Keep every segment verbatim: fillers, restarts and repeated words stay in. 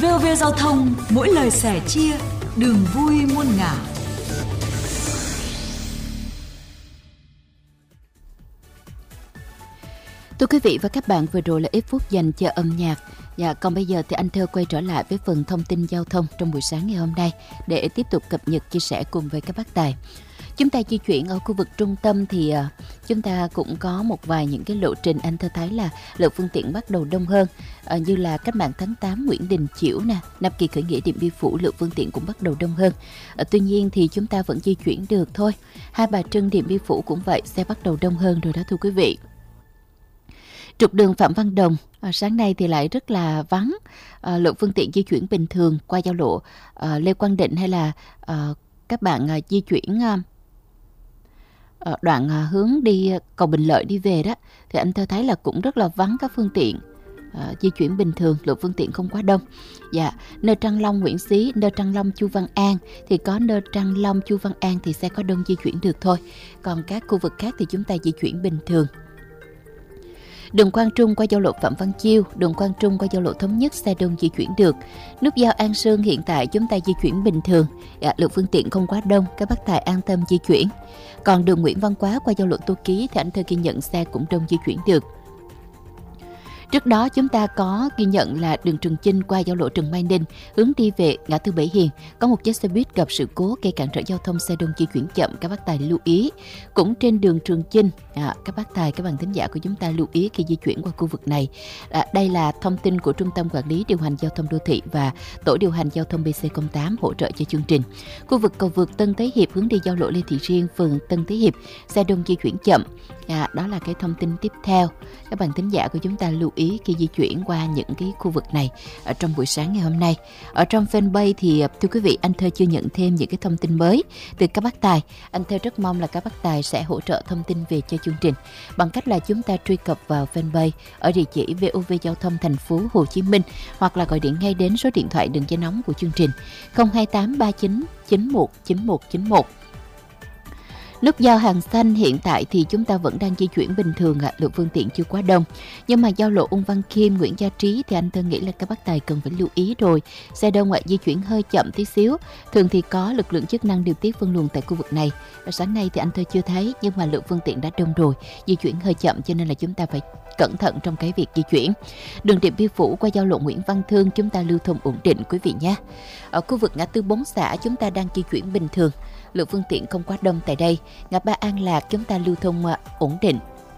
vê o vê Giao thông, mỗi lời sẻ chia, đường vui muôn ngả. Thưa quý vị và các bạn, vừa rồi là ít phút dành cho âm nhạc. Dạ, còn bây giờ thì anh Thơ quay trở lại với phần thông tin giao thông trong buổi sáng ngày hôm nay để tiếp tục cập nhật chia sẻ cùng với các bác tài. Chúng ta di chuyển ở khu vực trung tâm thì uh, chúng ta cũng có một vài những cái lộ trình anh Thơ thấy là lượng phương tiện bắt đầu đông hơn, uh, như là Cách mạng tháng tám, Nguyễn Đình Chiểu nè, Nam Kỳ khởi nghĩa, Điện Biên Phủ, lượng phương tiện cũng bắt đầu đông hơn. Uh, tuy nhiên thì chúng ta vẫn di chuyển được thôi. Hai Bà Trưng, Điện Biên Phủ cũng vậy, xe bắt đầu đông hơn rồi đó thưa quý vị. Trục đường Phạm Văn Đồng à, sáng nay thì lại rất là vắng, à, lượng phương tiện di chuyển bình thường qua giao lộ à, Lê Quang Định hay là à, các bạn à, di chuyển à, à, đoạn à, hướng đi cầu Bình Lợi đi về đó thì anh Thơ thấy là cũng rất là vắng các phương tiện à, di chuyển bình thường, lượng phương tiện không quá đông. Dạ, nơi Trăng Long, Nguyễn Xí, nơi Trăng Long, Chu Văn An thì có nơi Trăng Long, Chu Văn An thì xe có đông di chuyển được thôi. Còn các khu vực khác thì chúng ta di chuyển bình thường. Đường Quang Trung qua giao lộ Phạm Văn Chiêu, đường Quang Trung qua giao lộ Thống Nhất xe đông di chuyển được. Nút giao An Sương hiện tại chúng ta di chuyển bình thường, dạ, lượng phương tiện không quá đông, các bác tài an tâm di chuyển. Còn đường Nguyễn Văn Quá qua giao lộ Tô Ký thì anh Thơ ghi nhận xe cũng đông di chuyển được. Trước đó chúng ta có ghi nhận là đường Trường Chinh qua giao lộ Trần Mai Ninh hướng đi về ngã tư Bảy Hiền có một chiếc xe buýt gặp sự cố gây cản trở giao thông, xe đông di chuyển chậm, các bác tài lưu ý. Cũng trên đường Trường Chinh, à, các bác tài, các bạn thính giả của chúng ta lưu ý khi di chuyển qua khu vực này. À, đây là thông tin của Trung tâm Quản lý Điều hành Giao thông Đô thị và Tổ điều hành Giao thông bê xê không tám hỗ trợ cho chương trình. Khu vực cầu vượt Tân Thế Hiệp hướng đi giao lộ Lê Thị Riêng, phường Tân Thế Hiệp, xe đông di chuyển chậm. À, đó là cái thông tin tiếp theo. Các bạn thính giả của chúng ta lưu ý khi di chuyển qua những cái khu vực này ở trong buổi sáng ngày hôm nay. Ở trong fanpage thì thưa quý vị, anh Thơ chưa nhận thêm những cái thông tin mới từ các bác tài. Anh Thơ rất mong là các bác tài sẽ hỗ trợ thông tin về cho chương trình bằng cách là chúng ta truy cập vào fanpage ở địa chỉ vê o vê Giao thông thành phố Hồ Chí Minh hoặc là gọi điện ngay đến số điện thoại đường dây nóng của chương trình không hai tám ba chín chín một chín một chín một. Nút giao Hàng Xanh hiện tại thì chúng ta vẫn đang di chuyển bình thường ạ, à, lượng phương tiện chưa quá đông. Nhưng mà giao lộ Ung Văn Khiêm, Nguyễn Gia Trí thì anh Thơ nghĩ là các bác tài cần phải lưu ý rồi. Xe đông ạ, à, di chuyển hơi chậm tí xíu. Thường thì có lực lượng chức năng điều tiết phân luồng tại khu vực này. Sáng nay thì anh Thơ chưa thấy, nhưng mà lượng phương tiện đã đông rồi, di chuyển hơi chậm cho nên là chúng ta phải cẩn thận trong cái việc di chuyển. Đường Điện Biên Phủ qua giao lộ Nguyễn Văn Thương chúng ta lưu thông ổn định quý vị nhé. Ở khu vực ngã tư Bốn Xã chúng ta đang di chuyển bình thường, lượng phương tiện không quá đông tại đây. Ngã ba An Lạc chúng ta lưu thông uh, ổn định.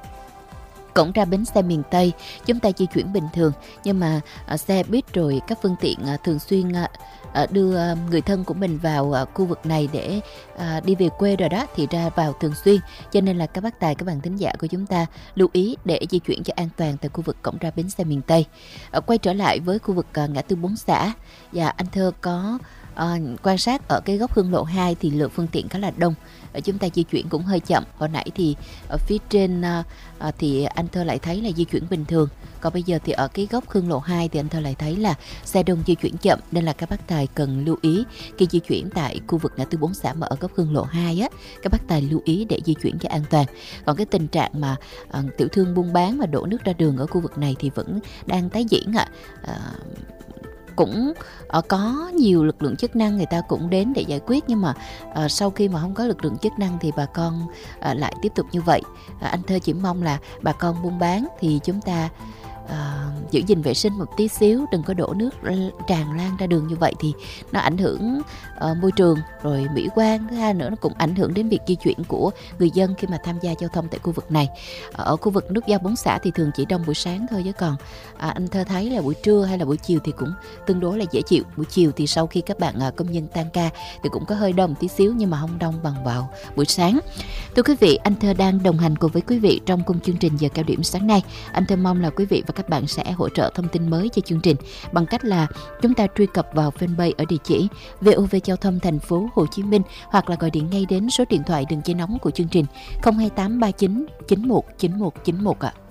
Cổng ra bến xe miền Tây chúng ta di chuyển bình thường, nhưng mà uh, xe buýt rồi các phương tiện uh, thường xuyên uh, uh, đưa uh, người thân của mình vào uh, khu vực này để uh, đi về quê rồi đó thì ra vào thường xuyên, cho nên là các bác tài, các bạn thính giả của chúng ta lưu ý để di chuyển cho an toàn tại khu vực cổng ra bến xe miền Tây. Uh, quay trở lại với khu vực uh, ngã tư Bốn Xã, và anh Thơ có À, quan sát ở cái góc Hương Lộ hai thì lượng phương tiện khá là đông, à, chúng ta di chuyển cũng hơi chậm. Hồi nãy thì ở phía trên à, à, thì anh Thơ lại thấy là di chuyển bình thường, còn bây giờ thì ở cái góc Hương Lộ hai thì anh Thơ lại thấy là xe đông di chuyển chậm, nên là các bác tài cần lưu ý khi di chuyển tại khu vực ngã tư Bốn Xã mà ở góc Hương Lộ hai á, các bác tài lưu ý để di chuyển cho an toàn. Còn cái tình trạng mà à, tiểu thương buôn bán và đổ nước ra đường ở khu vực này thì vẫn đang tái diễn ạ. À. À, cũng uh, có nhiều lực lượng chức năng người ta cũng đến để giải quyết, nhưng mà uh, sau khi mà không có lực lượng chức năng thì bà con uh, lại tiếp tục như vậy. Uh, anh Thơ chỉ mong là bà con buôn bán thì chúng ta uh, giữ gìn vệ sinh một tí xíu, đừng có đổ nước tràn lan ra đường như vậy thì nó ảnh hưởng uh, môi trường rồi mỹ quan. Thứ hai nữa nó cũng ảnh hưởng đến việc di chuyển của người dân khi mà tham gia giao thông tại khu vực này. Ở khu vực nút giao Bốn Xã thì thường chỉ đông buổi sáng thôi, chứ còn à, anh Thơ thấy là buổi trưa hay là buổi chiều thì cũng tương đối là dễ chịu. Buổi chiều thì sau khi các bạn à, công nhân tan ca thì cũng có hơi đông tí xíu, nhưng mà không đông bằng vào buổi sáng. Thưa quý vị, anh Thơ đang đồng hành cùng với quý vị trong khung chương trình giờ cao điểm sáng nay. Anh Thơ mong là quý vị và các bạn sẽ hỗ trợ thông tin mới cho chương trình bằng cách là chúng ta truy cập vào fanpage ở địa chỉ vê o vê Giao thông thành phố Hồ Chí Minh hoặc là gọi điện ngay đến số điện thoại đường dây nóng của chương trình không hai tám ba chín chín một chín một chín một ạ. À.